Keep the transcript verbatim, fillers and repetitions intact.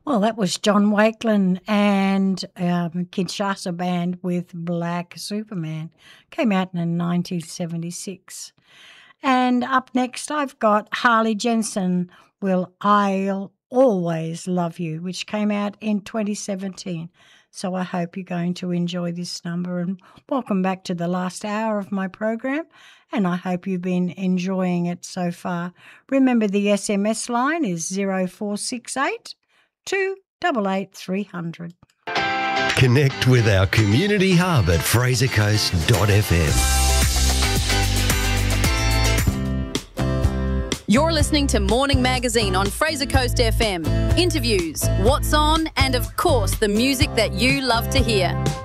Well, that was John Wakelin and um, Kinshasa Band with Black Superman. Came out in nineteen seventy-six. And up next, I've got Harley Jensen, Will I'll Always Love You, which came out in twenty seventeen. So I hope you're going to enjoy this number. And welcome back to the last hour of my program. And I hope you've been enjoying it so far. Remember, the S M S line is zero four six eight two eight eight three hundred. Connect with our community hub at fraser coast dot f m. You're listening to Morning Magazine on Fraser Coast F M. Interviews, what's on, and of course the music that you love to hear.